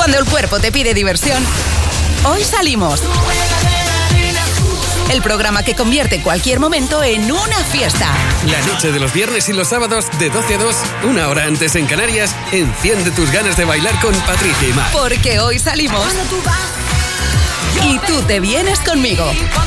Cuando el cuerpo te pide diversión, hoy salimos. El programa que convierte cualquier momento en una fiesta. La noche de los viernes y los sábados de 12 a 2, una hora antes en Canarias, enciende tus ganas de bailar con Patricia y Mar. Porque hoy salimos. Y tú te vienes conmigo.